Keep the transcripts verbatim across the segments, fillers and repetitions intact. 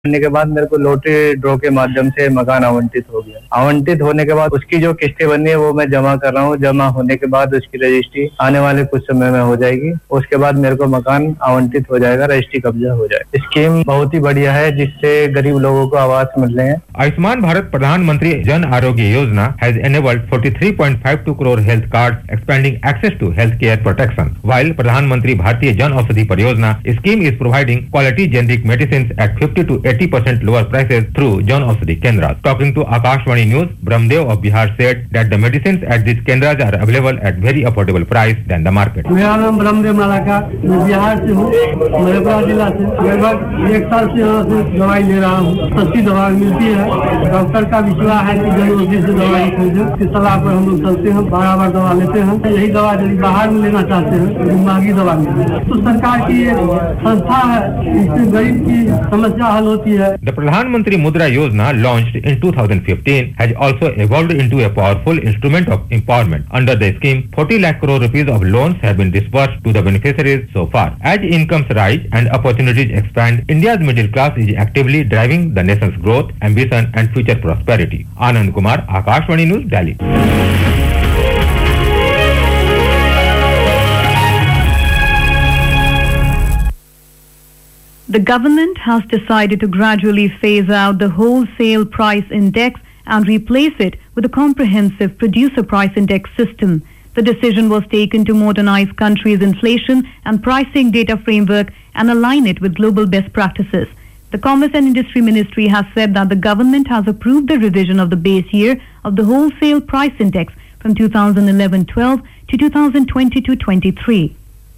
करने के बाद मेरे को लॉटरी ड्रॉ के माध्यम से मकान आवंटित हो गया। आवंटित होने के बाद उसकी जो किस्तें बनी है वो मैं जमा कर रहा हूँ। जमा होने के बाद उसकी रजिस्ट्री आने वाले कुछ समय में हो जाएगी। उसके बाद मेरे को मकान आवंटित हो जाएगा, रजिस्ट्री कब्जा हो जाएगा। स्कीम बहुत ही बढ़िया है जिससे गरीब लोगों को आवास मिल रहे हैं। आयुष्मान भारत प्रधानमंत्री Jan Arogya Yojana has enabled forty-three point five two crore health cards, expanding access to healthcare protection. While Pradhan Mantri Bharatiya Jan Aushadhi Pariyojana scheme is providing quality generic medicines at fifty to eighty percent lower prices through Jan Aushadhi Kendras. Talking to Akashvani News, Brahmdev of Bihar said that the medicines at these Kendras are available at very affordable price than the market. मेरा नाम Brahmadev Malacca, मैं बिहार से हूँ, मधेपुरा जिला से। लगभग एक साल से यहाँ से दवाई ले रहा हूँ। सस्ती दवाई मिलती है। डॉक्टर का विश्वास है कि जन औषधि से दवाई खरीदे। इसकी सलाह पर हम लोग चलते हैं, बार बार दवा लेते हैं। यही दवा यदि बाहर में लेना चाहते हैं तो महंगी दवा मिलती है। तो सरकार की एक संस्था है, इससे गरीब की समस्या हल होती है। The Pradhan Mantri Mudra Yojana, launched in two thousand fifteen, has also evolved into a powerful instrument of empowerment. Under the scheme, forty lakh crore rupees of loans have been disbursed to the beneficiaries so far. As incomes rise and opportunities expand, India's middle class is actively driving the nation's growth, ambition and future prosperity. Anand Kumar, Akashvani News, Delhi. The government has decided to gradually phase out the wholesale price index and replace it with a comprehensive producer price index system. The decision was taken to modernize country's inflation and pricing data framework and align it with global best practices. The Commerce and Industry Ministry has said that the government has approved the revision of the base year of the wholesale price index from two thousand eleven twelve to two thousand twenty-two twenty-three.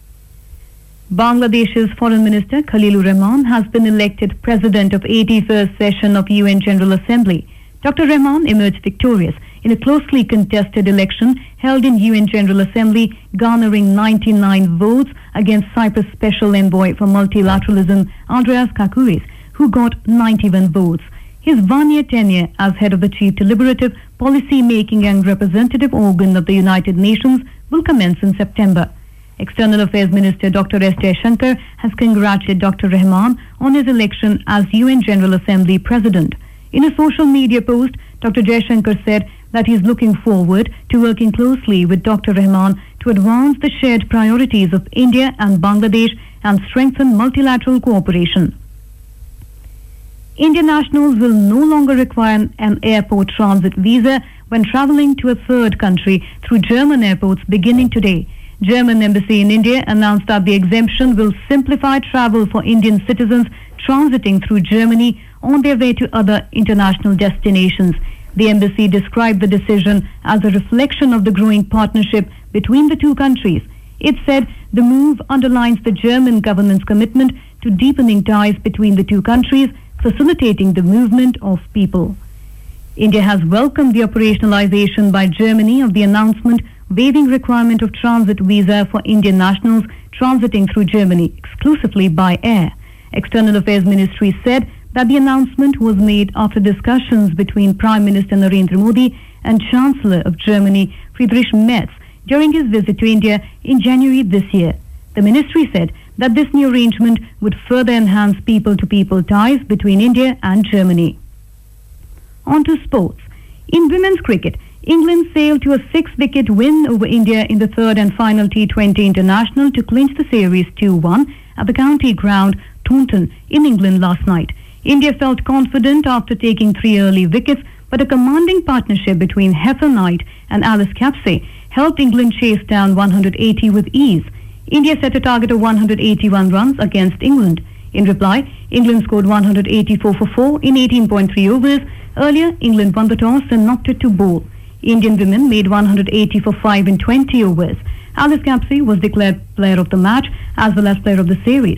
Bangladesh's Foreign Minister Khalilur Rahman has been elected President of eighty-first session of U N General Assembly. Doctor Rahman emerged victorious in a closely contested election held in U N General Assembly, garnering ninety-nine votes against Cyprus Special Envoy for Multilateralism Andreas Kakouris, who got ninety-one votes. His one-year tenure as head of the chief deliberative, policy-making and representative organ of the United Nations will commence in September. External Affairs Minister Doctor S. Jaishankar has congratulated Doctor Rahman on his election as U N General Assembly President. In a social media post, Doctor Jaishankar said that he is looking forward to working closely with Doctor Rahman to advance the shared priorities of India and Bangladesh and strengthen multilateral cooperation. Indian nationals will no longer require an airport transit visa when travelling to a third country through German airports beginning today. German Embassy in India announced that the exemption will simplify travel for Indian citizens transiting through Germany on their way to other international destinations. The embassy described the decision as a reflection of the growing partnership between the two countries. It said the move underlines the German government's commitment to deepening ties between the two countries, facilitating the movement of people. India has welcomed the operationalization by Germany of the announcement waiving requirement of transit visa for Indian nationals transiting through Germany exclusively by air. External Affairs Ministry said that the announcement was made after discussions between Prime Minister Narendra Modi and Chancellor of Germany Friedrich Merz during his visit to India in January this year. The ministry said that this new arrangement would further enhance people-to-people ties between India and Germany. On to sports. In women's cricket, England sailed to a six-wicket win over India in the third and final T twenty international to clinch the series two one at the county ground Taunton in England last night. India felt confident after taking three early wickets, but a commanding partnership between Heather Knight and Alice Capsey helped England chase down one hundred eighty with ease. India set a target of one hundred eighty-one runs against England. In reply, England scored one hundred eighty-four for four in eighteen point three overs. Earlier, England won the toss and knocked it to bowl. Indian women made one hundred eighty for five in twenty overs. Alice Capsey was declared player of the match as well as player of the series.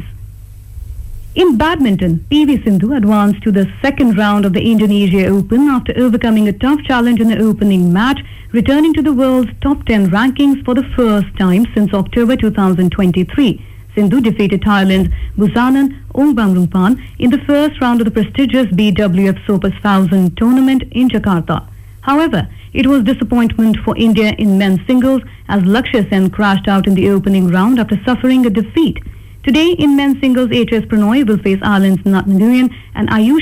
In badminton, P V Sindhu advanced to the second round of the Indonesia Open after overcoming a tough challenge in the opening match, returning to the world's top ten rankings for the first time since October two thousand twenty-three. Sindhu defeated Thailand's Busanan Ongbamrungpan in the first round of the prestigious B W F Sopas one thousand tournament in Jakarta. However, it was disappointment for India in men's singles as Lakshya Sen crashed out in the opening round after suffering a defeat. Today in men's singles, H S Pranoy will face Ireland's Nat Nguyen and Ayush